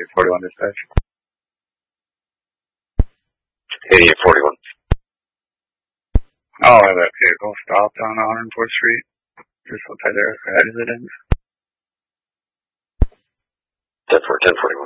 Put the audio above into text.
8841 dispatch. 8841. Oh, I have that vehicle stopped on 104th Street. Just outside there, as it ends. 1041.